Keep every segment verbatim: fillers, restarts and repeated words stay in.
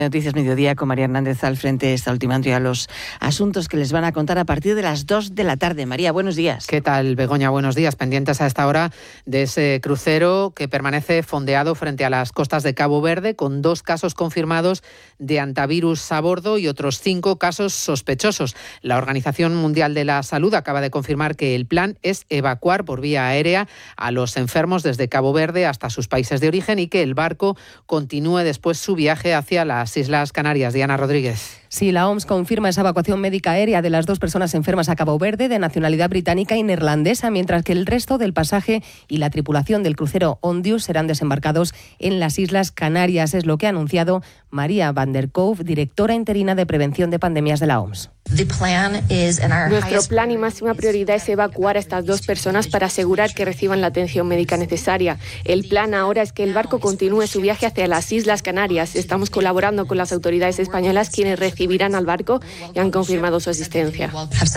Noticias Mediodía con María Hernández al frente, está ultimando ya los asuntos que les van a contar a partir de las dos de la tarde. María, buenos días. ¿Qué tal, Begoña? Buenos días. Pendientes a esta hora de ese crucero que permanece fondeado frente a las costas de Cabo Verde, con dos casos confirmados de hantavirus a bordo y otros cinco casos sospechosos. La Organización Mundial de la Salud acaba de confirmar que el plan es evacuar por vía aérea a los enfermos desde Cabo Verde hasta sus países de origen y que el barco continúe después su viaje hacia las Islas Canarias. Diana Rodríguez. Sí, la O M S confirma esa evacuación médica aérea de las dos personas enfermas a Cabo Verde, de nacionalidad británica y neerlandesa, mientras que el resto del pasaje y la tripulación del crucero Ondius serán desembarcados en las Islas Canarias. Es lo que ha anunciado María Van der Koof, directora interina de Prevención de Pandemias de la O M S. Nuestro plan y máxima prioridad es evacuar a estas dos personas para asegurar que reciban la atención médica necesaria. El plan ahora es que el barco continúe su viaje hacia las Islas Canarias. Estamos colaborando con las autoridades españolas, quienes recibirán al barco y han confirmado su asistencia.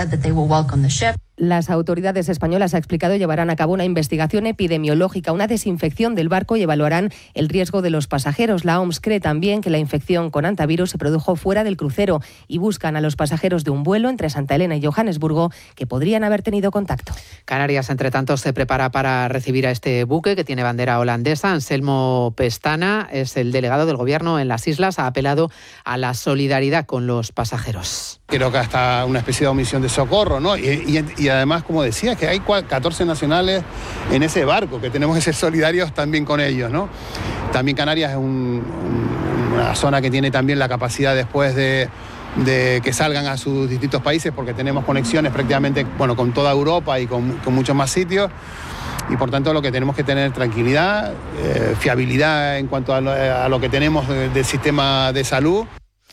Las autoridades españolas, ha explicado, llevarán a cabo una investigación epidemiológica, una desinfección del barco y evaluarán el riesgo de los pasajeros. La O M S cree también que la infección con hantavirus se produjo fuera del crucero y buscan a los pasajeros de un vuelo entre Santa Elena y Johannesburgo que podrían haber tenido contacto. Canarias, entre tanto, se prepara para recibir a este buque que tiene bandera holandesa. Anselmo Pestana es el delegado del Gobierno en las islas. Ha apelado a la solidaridad con los pasajeros. Creo que hasta una especie de omisión de socorro, ¿no? Y, y, y además, como decía, que hay catorce nacionales en ese barco, que tenemos que ser solidarios también con ellos, ¿no? También Canarias es un, un, una zona que tiene también la capacidad después de, de que salgan a sus distintos países, porque tenemos conexiones prácticamente, bueno, con toda Europa y con, con muchos más sitios. Y por tanto lo que tenemos que tener tranquilidad, eh, fiabilidad en cuanto a lo, a lo que tenemos de, del sistema de salud.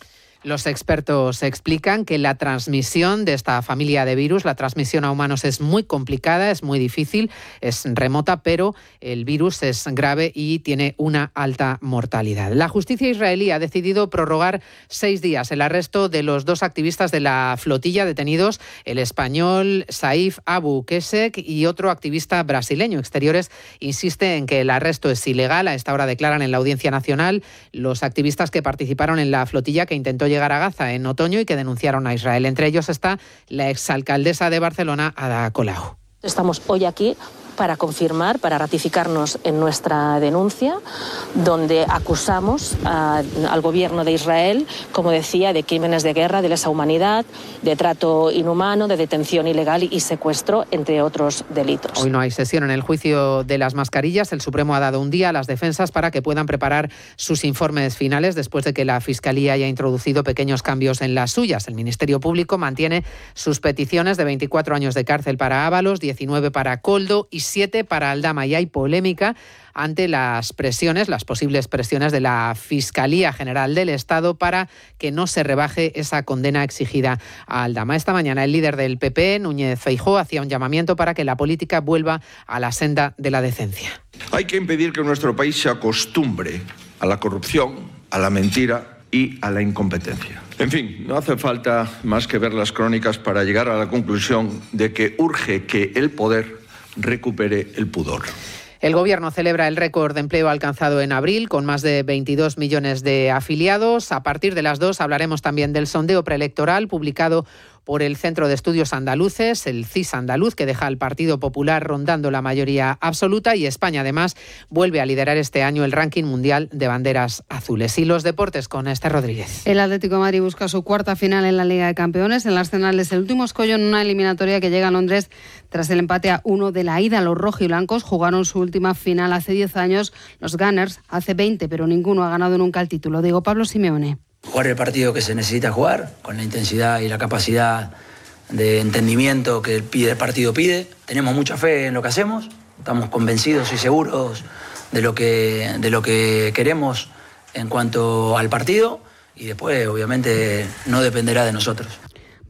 Los expertos explican que la transmisión de esta familia de virus, la transmisión a humanos, es muy complicada, es muy difícil, es remota, pero el virus es grave y tiene una alta mortalidad. La justicia israelí ha decidido prorrogar seis días el arresto de los dos activistas de la flotilla detenidos, el español Saif Abu Kesek y otro activista brasileño. Exteriores insiste en que el arresto es ilegal. A esta hora declaran en la Audiencia Nacional los activistas que participaron en la flotilla que intentó llegar a Gaza en otoño y que denunciaron a Israel. Entre ellos está la exalcaldesa de Barcelona, Ada Colau. Estamos hoy aquí para confirmar, para ratificarnos en nuestra denuncia, donde acusamos a, al gobierno de Israel, como decía, de crímenes de guerra, de lesa humanidad, de trato inhumano, de detención ilegal y secuestro, entre otros delitos. Hoy no hay sesión en el juicio de las mascarillas. El Supremo ha dado un día a las defensas para que puedan preparar sus informes finales después de que la Fiscalía haya introducido pequeños cambios en las suyas. El Ministerio Público mantiene sus peticiones de veinticuatro años de cárcel para Ábalos, diecinueve para Koldo y siete para Aldama. Y hay polémica ante las presiones, las posibles presiones de la Fiscalía General del Estado para que no se rebaje esa condena exigida a Aldama. Esta mañana el líder del P P, Núñez Feijóo, hacía un llamamiento para que la política vuelva a la senda de la decencia. Hay que impedir que nuestro país se acostumbre a la corrupción, a la mentira y a la incompetencia. En fin, no hace falta más que ver las crónicas para llegar a la conclusión de que urge que el poder recupere el pudor. El Gobierno celebra el récord de empleo alcanzado en abril, con más de veintidós millones de afiliados. A partir de las dos hablaremos también del sondeo preelectoral publicado por el Centro de Estudios Andaluces, el C I S andaluz, que deja al Partido Popular rondando la mayoría absoluta, y España además vuelve a liderar este año el ranking mundial de banderas azules. Y los deportes con Esther Rodríguez. El Atlético de Madrid busca su cuarta final en la Liga de Campeones. En la Arsenal es el último escollo en una eliminatoria que llega a Londres tras el empate a uno de la ida. Los rojiblancos jugaron su última final hace diez años, los Gunners hace veinte, pero ninguno ha ganado nunca el título. Diego Pablo Simeone. Jugar el partido que se necesita jugar, con la intensidad y la capacidad de entendimiento que el partido pide. Tenemos mucha fe en lo que hacemos, estamos convencidos y seguros de lo que, de lo que queremos en cuanto al partido, y después obviamente no dependerá de nosotros.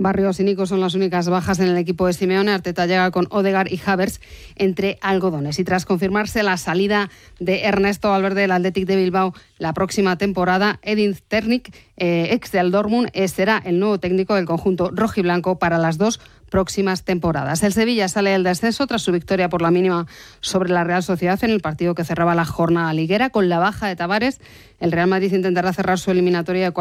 Barrios y Nico son las únicas bajas en el equipo de Simeone. Arteta llega con Odegaard y Havertz entre algodones. Y tras confirmarse la salida de Ernesto Valverde del Athletic de Bilbao la próxima temporada, Edin Terzic, eh, ex del Dortmund, eh, será el nuevo técnico del conjunto rojiblanco para las dos próximas temporadas. El Sevilla sale del descenso tras su victoria por la mínima sobre la Real Sociedad en el partido que cerraba la jornada liguera. Con la baja de Tavares, el Real Madrid intentará cerrar su eliminatoria de